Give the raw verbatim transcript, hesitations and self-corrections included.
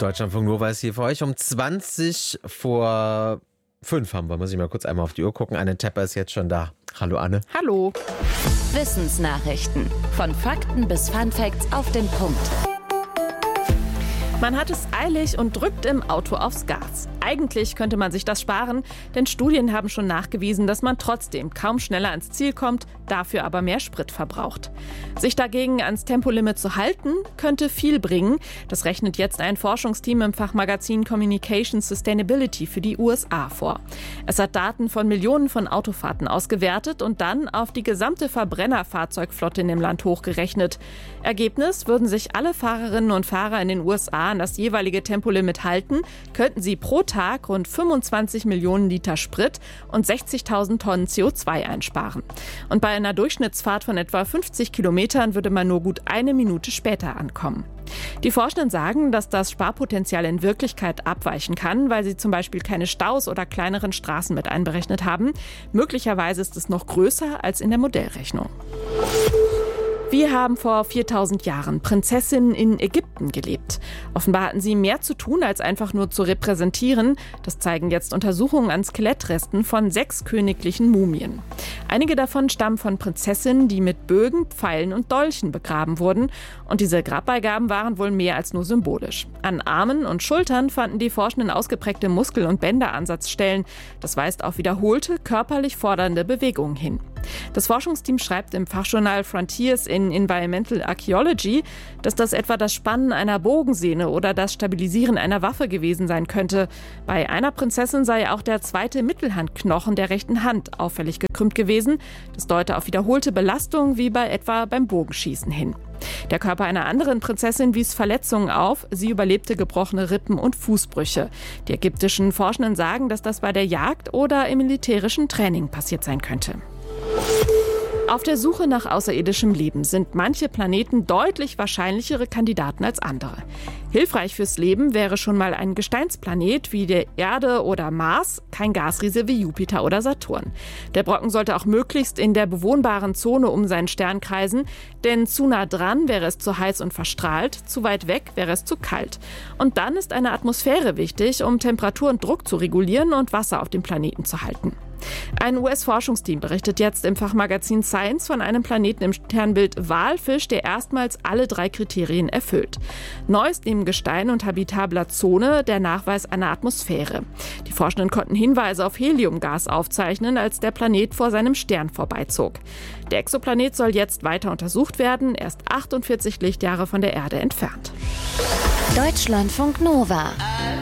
Deutschlandfunk Nova ist hier für euch um zwanzig vor fünf haben wir. Muss ich mal kurz einmal auf die Uhr gucken. Anne Tepper ist jetzt schon da. Hallo Anne. Hallo. Wissensnachrichten. Von Fakten bis Funfacts auf den Punkt. Man hat es eilig und drückt im Auto aufs Gas. Eigentlich könnte man sich das sparen, denn Studien haben schon nachgewiesen, dass man trotzdem kaum schneller ans Ziel kommt, dafür aber mehr Sprit verbraucht. Sich dagegen ans Tempolimit zu halten, könnte viel bringen. Das rechnet jetzt ein Forschungsteam im Fachmagazin Communication Sustainability für die U S A vor. Es hat Daten von Millionen von Autofahrten ausgewertet und dann auf die gesamte Verbrennerfahrzeugflotte in dem Land hochgerechnet. Ergebnis: Würden sich alle Fahrerinnen und Fahrer in den U S A an das jeweilige Tempolimit halten, könnten sie pro Tag rund fünfundzwanzig Millionen Liter Sprit und sechzigtausend Tonnen C O zwei einsparen. Und bei einer Durchschnittsfahrt von etwa fünfzig Kilometern würde man nur gut eine Minute später ankommen. Die Forschenden sagen, dass das Sparpotenzial in Wirklichkeit abweichen kann, weil sie zum Beispiel keine Staus oder kleineren Straßen mit einberechnet haben. Möglicherweise ist es noch größer als in der Modellrechnung. Wir haben vor viertausend Jahren Prinzessinnen in Ägypten gelebt. Offenbar hatten sie mehr zu tun, als einfach nur zu repräsentieren. Das zeigen jetzt Untersuchungen an Skelettresten von sechs königlichen Mumien. Einige davon stammen von Prinzessinnen, die mit Bögen, Pfeilen und Dolchen begraben wurden. Und diese Grabbeigaben waren wohl mehr als nur symbolisch. An Armen und Schultern fanden die Forschenden ausgeprägte Muskel- und Bänderansatzstellen. Das weist auf wiederholte, körperlich fordernde Bewegungen hin. Das Forschungsteam schreibt im Fachjournal Frontiers in Environmental Archaeology, dass das etwa das Spannen einer Bogensehne oder das Stabilisieren einer Waffe gewesen sein könnte. Bei einer Prinzessin sei auch der zweite Mittelhandknochen der rechten Hand auffällig gekrümmt gewesen. Das deute auf wiederholte Belastung wie bei etwa beim Bogenschießen hin. Der Körper einer anderen Prinzessin wies Verletzungen auf. Sie überlebte gebrochene Rippen und Fußbrüche. Die ägyptischen Forschenden sagen, dass das bei der Jagd oder im militärischen Training passiert sein könnte. Auf der Suche nach außerirdischem Leben sind manche Planeten deutlich wahrscheinlichere Kandidaten als andere. Hilfreich fürs Leben wäre schon mal ein Gesteinsplanet wie der Erde oder Mars, kein Gasriese wie Jupiter oder Saturn. Der Brocken sollte auch möglichst in der bewohnbaren Zone um seinen Stern kreisen, denn zu nah dran wäre es zu heiß und verstrahlt, zu weit weg wäre es zu kalt. Und dann ist eine Atmosphäre wichtig, um Temperatur und Druck zu regulieren und Wasser auf dem Planeten zu halten. Ein U S-Forschungsteam berichtet jetzt im Fachmagazin Science von einem Planeten im Sternbild Walfisch, der erstmals alle drei Kriterien erfüllt. Neu ist neben Gestein und habitabler Zone der Nachweis einer Atmosphäre. Die Forschenden konnten Hinweise auf Heliumgas aufzeichnen, als der Planet vor seinem Stern vorbeizog. Der Exoplanet soll jetzt weiter untersucht werden, erst achtundvierzig Lichtjahre von der Erde entfernt. Deutschlandfunk Nova.